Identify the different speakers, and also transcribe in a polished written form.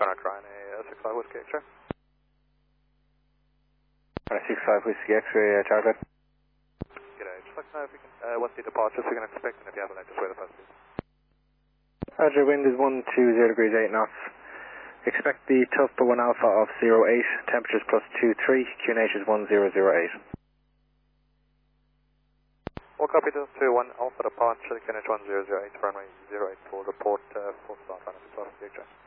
Speaker 1: Connor Ryan, 65 Whiskey X-ray.
Speaker 2: 65 Whiskey X-ray, Charlie.
Speaker 1: G'day, just like to know if we can, what the departures we can expect, and if you have just where the post is.
Speaker 2: Roger, wind is 120 degrees 8 knots. Expect the tough for 1 alpha of 08, temperatures +23, QNH is 1008.
Speaker 1: All copy to 21 Alpha departure, QNH 1008, runway 084, report full start on the Whiskey X-ray.